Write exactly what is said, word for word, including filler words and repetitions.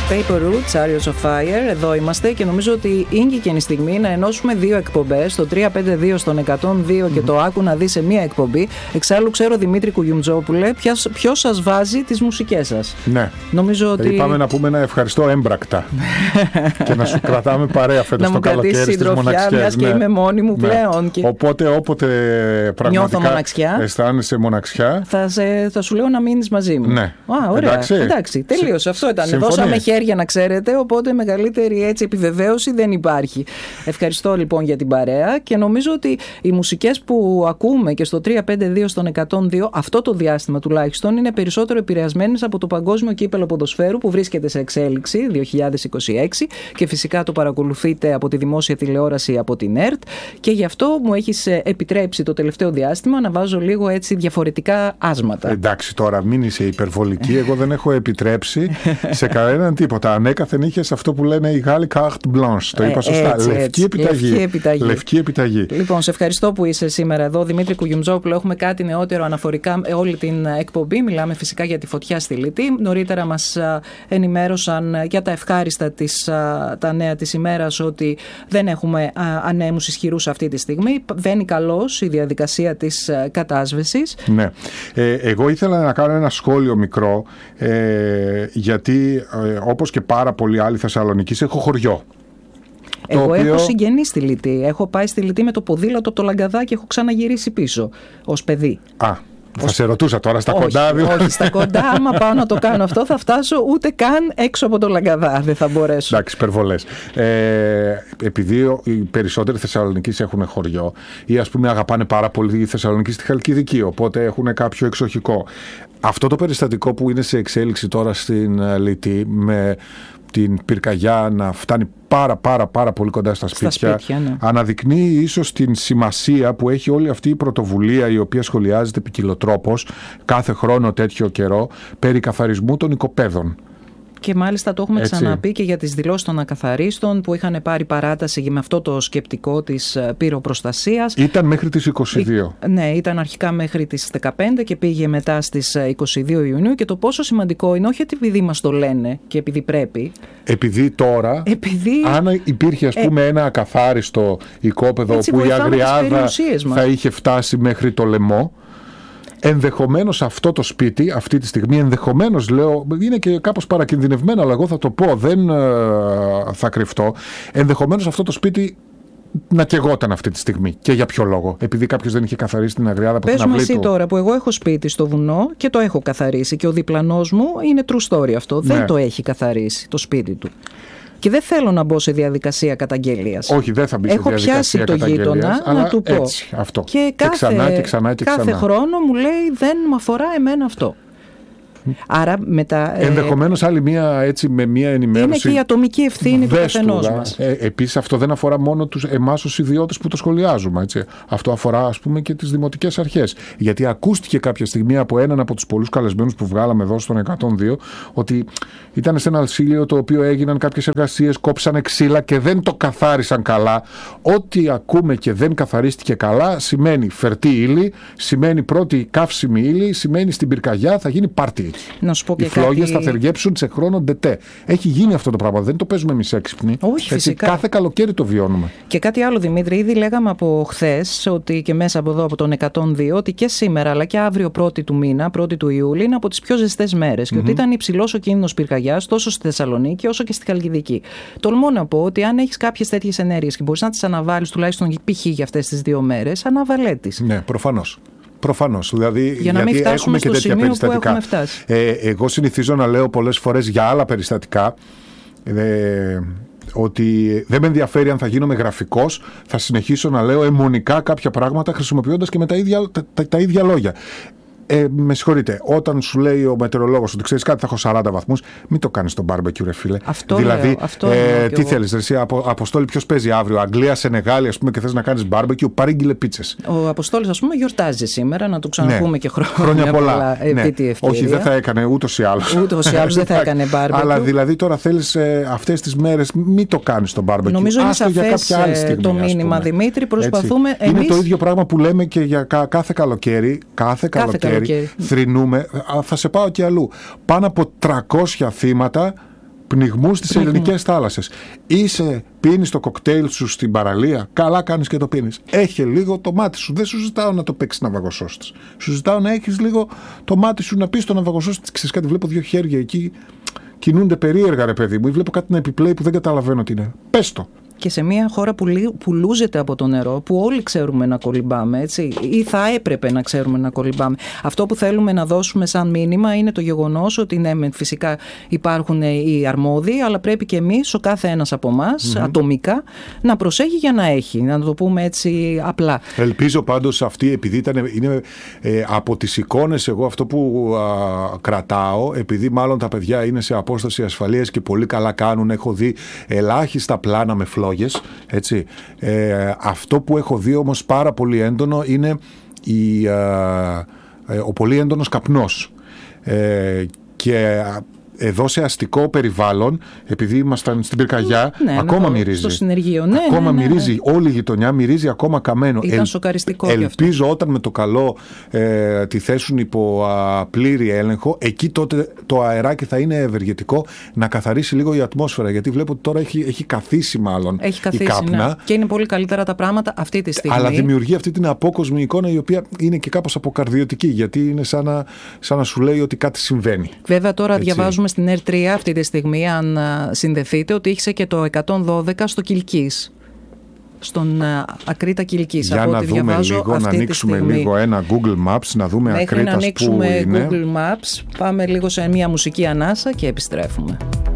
Paper Roots, Chariots of Fire, εδώ είμαστε και νομίζω ότι ήγηκε η στιγμή να ενώσουμε δύο εκπομπές, το τριακόσια πενήντα δύο στον εκατόν δύο mm-hmm. και το άκου να δει σε μία εκπομπή. Εξάλλου ξέρω, Δημήτρη Κουγιουμτζόπουλε, ποιος σας βάζει τις μουσικές σας. Ναι. Νομίζω ότι... Είπαμε να πούμε ένα ευχαριστώ έμπρακτα και να σου κρατάμε παρέα φέτος το καλοκαίρι στις μοναξιές. Μιας και ναι. είμαι μόνη μου ναι. πλέον. Και... Οπότε όποτε πραγματικά αισθάνεσαι μοναξιά, θα, σε, θα σου λέω να μείνεις μαζί μου. Ναι. Α, ωραία. Εντάξει, Εντάξει τελείωσε. Αυτό ήταν. Συμφωνείς. Δώσαμε χέρια να ξέρετε, οπότε μεγαλύτερη έτσι επιβεβαίωση δεν υπάρχει. Ευχαριστώ λοιπόν για την παρέα και νομίζω ότι οι μουσικές που ακούμε και στο τριακόσια πενήντα δύο στον εκατόν δύο αυτό το διάστημα τουλάχιστον είναι περισσότερο επηρεασμένες από το Παγκόσμιο Κύπελλο Ποδοσφαίρου που βρίσκεται σε εξέλιξη δύο χιλιάδες είκοσι έξι και φυσικά το παρακολουθείτε από τη δημόσια τηλεόραση, από την ΕΡΤ, και γι' αυτό μου έχεις επιτρέψει το τελευταίο διάστημα να βάζω λίγο έτσι διαφορετικά άσματα. Εντάξει, τώρα μην είσαι υπερβολική. Εγώ δεν έχω επιτρέψει σε κανέναν τίποτα. Ανέκαθεν είχες αυτό που λένε οι Γάλλοι carte blanche. Το είπα σωστά. Έτσι, Λευκή, έτσι. επιταγή. Λευκή επιταγή. Λευκή επιταγή. Λοιπόν, σε ευχαριστώ που είσαι σήμερα εδώ, Δημήτρη Κουγιουμτζόπουλο. Έχουμε κάτι νεότερο αναφορικά με όλη την εκπομπή. Μιλάμε φυσικά για τη φωτιά στη Λιτή. Νωρίτερα μας ενημέρωσαν για τα ευχάριστα της, τα νέα της ημέρας, ότι δεν έχουμε ανέμους ισχυρούς αυτή τη στιγμή. Βαίνει καλώς η διαδικασία της κατάσβεσης. Ναι. Ε, εγώ ήθελα να κάνω ένα σχόλιο μικρό, ε, γιατί ε, όπως και πάρα πολλοί άλλοι Θεσσαλονικείς έχω χωριό. Εγώ οποίο... έχω συγγενείς στη Λιτή. Έχω πάει στη Λιτή με το ποδήλατο από το Λαγκαδά και έχω ξαναγυρίσει πίσω ως παιδί. Α, θα σε ρωτούσα τώρα στα όχι, κοντά. Δηλαδή. Όχι, στα κοντά, άμα πάω να το κάνω αυτό, θα φτάσω ούτε καν έξω από το Λαγκαδά. Δεν θα μπορέσω. Εντάξει, υπερβολές. Ε, επειδή οι περισσότεροι Θεσσαλονικείς έχουν χωριό ή ας πούμε αγαπάνε πάρα πολύ οι Θεσσαλονικείς στη Χαλκιδική, οπότε έχουν κάποιο εξοχικό. Αυτό το περιστατικό που είναι σε εξέλιξη τώρα στην Λιτή, με την πυρκαγιά να φτάνει πάρα πάρα πάρα πολύ κοντά στα σπίτια, στα σπίτια ναι. αναδεικνύει ίσως την σημασία που έχει όλη αυτή η πρωτοβουλία, η οποία σχολιάζεται ποικιλοτρόπως κάθε χρόνο τέτοιο καιρό, περί καθαρισμού των οικοπαίδων. Και μάλιστα το έχουμε Έτσι. ξαναπεί και για τις δηλώσεις των ακαθαρίστων που είχαν πάρει παράταση με αυτό το σκεπτικό της πυροπροστασίας. Ήταν μέχρι τις είκοσι δύο. Ή, ναι, ήταν αρχικά μέχρι τις δεκαπέντε και πήγε μετά στις είκοσι δύο Ιουνίου, και το πόσο σημαντικό είναι, όχι επειδή μας το λένε και επειδή πρέπει. Επειδή τώρα, επειδή... αν υπήρχε ας πούμε ε... ένα ακαθάριστο οικόπεδο που η αγριάδα θα είχε φτάσει μέχρι το λαιμό, ενδεχομένως αυτό το σπίτι, αυτή τη στιγμή, ενδεχομένως λέω, είναι και κάπως παρακινδυνευμένο, αλλά εγώ θα το πω, δεν ε, θα κρυφτώ, ενδεχομένως αυτό το σπίτι να καιγόταν αυτή τη στιγμή. Και για ποιο λόγο? Επειδή κάποιος δεν είχε καθαρίσει την αγριάδα από την αυλή του. Πες μου εσύ τώρα που εγώ έχω σπίτι στο βουνό και το έχω καθαρίσει και ο διπλανός μου, είναι true story αυτό, ναι. δεν το έχει καθαρίσει το σπίτι του. Και δεν θέλω να μπω σε διαδικασία καταγγελίας. Όχι, δεν θα μπει σε διαδικασία καταγγελίας. Έχω πιάσει το γείτονα να του πω. Έτσι, αυτό. Και, και κάθε, ξανά και ξανά και κάθε ξανά. χρόνο μου λέει δεν με αφορά εμένα αυτό. Άρα μετά, ενδεχομένως άλλη μία, έτσι, με μία ενημέρωση. Είναι και η ατομική ευθύνη του καθενός μας. Ε, επίσης αυτό δεν αφορά μόνο τους, εμάς τους ιδιώτες που το σχολιάζουμε. Έτσι. Αυτό αφορά ας πούμε και τις δημοτικές αρχές. Γιατί ακούστηκε κάποια στιγμή από έναν από τους πολλούς καλεσμένους που βγάλαμε εδώ στον εκατόν δύο ότι ήταν σε ένα αλσίλιο το οποίο έγιναν κάποιες εργασίες, κόψανε ξύλα και δεν το καθάρισαν καλά. Ό,τι ακούμε και δεν καθαρίστηκε καλά σημαίνει φερτή ύλη, σημαίνει πρώτη καύσιμη ύλη, σημαίνει στην πυρκαγιά θα γίνει πάρτι. Να σου πω και οι φλόγες κάτι... θα θεργέψουν σε χρόνο ντετέ. Έχει γίνει αυτό το πράγμα. Δεν το παίζουμε εμείς έξυπνοι. Όχι, έτσι, φυσικά. Κάθε καλοκαίρι το βιώνουμε. Και κάτι άλλο, Δημήτρη. Ήδη λέγαμε από χθες ότι και μέσα από εδώ από τον εκατόν δύο ότι και σήμερα αλλά και αύριο πρώτη του μήνα, πρώτη του Ιούλη, είναι από τις πιο ζεστές μέρες. Mm-hmm. Και ότι ήταν υψηλός ο κίνδυνος πυρκαγιάς τόσο στη Θεσσαλονίκη όσο και στη Χαλκιδική. Τολμώ να πω ότι αν έχεις κάποιες τέτοιες ενέργειες και μπορείς να τις αναβάλεις τουλάχιστον π.χ. για αυτές τις δύο μέρες, αναβαλέ τις. Ναι, προφανώς. Προφανώς. Δηλαδή, για να μην γιατί φτάσουμε έχουμε στο και τέτοια σημείο που έχουμε φτάσει. Ε, εγώ συνηθίζω να λέω πολλές φορές για άλλα περιστατικά ε, ότι δεν με ενδιαφέρει αν θα γίνομαι γραφικός, θα συνεχίσω να λέω αιμονικά κάποια πράγματα χρησιμοποιώντας και με τα ίδια, τα, τα, τα ίδια λόγια. Ε, με συγχωρείτε, όταν σου λέει ο μετεωρολόγος ότι ξέρεις κάτι, θα έχω σαράντα βαθμούς, μην το κάνεις στο barbecue, ρε φίλε. Αυτό δηλαδή, λέω, αυτό ε, τι θέλεις, ρε, εσύ, απο, Αποστόλη, ποιος παίζει αύριο, Αγγλία, Σενεγάλη, ας πούμε, και θες να κάνεις barbecue, παρήγγειλε πίτσες. Ο Αποστόλης, ας πούμε, γιορτάζει σήμερα, να του ξαναπούμε ναι. και χρόνια, χρόνια πολλά. πολλά ναι. επί τη ευκαιρία. Όχι, δεν θα έκανε ούτως ή άλλως. Ούτως ή άλλως δεν θα έκανε barbecue. Αλλά δηλαδή τώρα θέλεις ε, αυτές τις μέρες, μην το κάνεις στο barbecue. Νομίζω είναι σαφές το μήνυμα, Δημήτρη. Προσπαθούμε εμείς... Είναι το ίδιο πράγμα που λέμε και για κάθε καλοκαίρι. Κάθε καλοκαίρι. Θα σε πάω και αλλού. Πάνω από τριακόσια θύματα πνιγμού στις ελληνικές θάλασσες. Είσαι, πίνεις το κοκτέιλ σου στην παραλία, καλά κάνεις και το πίνεις. Έχει λίγο το μάτι σου. Δεν σου ζητάω να το παίξεις ναυαγοσώστης. Σου ζητάω να έχεις λίγο το μάτι σου να πεις στο ναυαγοσώστη. Ξέρεις κάτι, βλέπω δύο χέρια εκεί, κινούνται περίεργα, ρε παιδί μου, ή βλέπω κάτι να επιπλέει που δεν καταλαβαίνω τι είναι. Πες το. Και σε μια χώρα που, που λούζεται από το νερό, που όλοι ξέρουμε να κολυμπάμε, έτσι, ή θα έπρεπε να ξέρουμε να κολυμπάμε. Αυτό που θέλουμε να δώσουμε σαν μήνυμα είναι το γεγονός ότι ναι, φυσικά υπάρχουν οι αρμόδιοι, αλλά πρέπει και εμείς, ο κάθε ένας από εμάς, mm-hmm. ατομικά, να προσέχει για να έχει. Να το πούμε έτσι απλά. Ελπίζω πάντως αυτή, επειδή ήταν, είναι ε, από τις εικόνες, εγώ αυτό που α, κρατάω, επειδή μάλλον τα παιδιά είναι σε απόσταση ασφαλείας και πολύ καλά κάνουν, έχω δει ελάχιστα πλάνα με φλόγες. Έτσι. Ε, αυτό που έχω δει όμως πάρα πολύ έντονο είναι η, α, ε, ο πολύ έντονος καπνός. Ε, και εδώ σε αστικό περιβάλλον, επειδή ήμασταν στην πυρκαγιά, ναι, ακόμα το, μυρίζει. Στο συνεργείο, ναι. Ακόμα ναι, ναι, μυρίζει, ναι. όλη η γειτονιά μυρίζει ακόμα καμένο. Ήταν Ελ, σοκαριστικό. ελπίζω όταν με το καλό ε, τη θέσουν υπό α, πλήρη έλεγχο, εκεί τότε το αεράκι θα είναι ευεργετικό να καθαρίσει λίγο η ατμόσφαιρα. Γιατί βλέπω ότι τώρα έχει, έχει καθίσει μάλλον έχει καθίσει, η κάπνα. Ναι. Και είναι πολύ καλύτερα τα πράγματα αυτή τη στιγμή. Αλλά δημιουργεί αυτή την απόκοσμη εικόνα, η οποία είναι και κάπως αποκαρδιωτική, γιατί είναι σαν να, σαν να σου λέει ότι κάτι συμβαίνει. Βέβαια τώρα Έτσι. Διαβάζουμε στην Air τρία αυτή τη στιγμή, αν συνδεθείτε, ότι είχε και το εκατόν δώδεκα στο Κιλκής. Στον Ακρίτα Κιλκής. Για από να ό,τι δούμε διαβάζω λίγο, αυτή να ανοίξουμε στιγμή. λίγο ένα Google Maps, να δούμε Μέχρι Ακρίτας να ανοίξουμε που είναι. Google Maps, πάμε λίγο σε μια μουσική ανάσα και επιστρέφουμε.